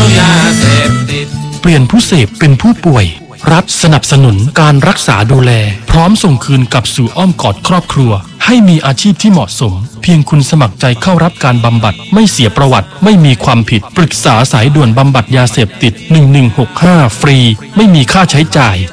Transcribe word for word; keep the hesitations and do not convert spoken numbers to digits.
ยาเสพติดเปลี่ยนผู้เสพเป็นผู้ป่วยรัฐสนับสนุนการรักษาดูแลพร้อมส่งคืนกลับสู่อ้อมกอดครอบครัวให้มีอาชีพที่เหมาะสมเพียงคุณสมัครใจเข้ารับการบำบัดไม่เสียประวัติไม่มีความผิดปรึกษาสายด่วนบำบัดยาเสพติดหนึ่งหนึ่งหกห้าฟรีไม่มีค่าใช้จ่าย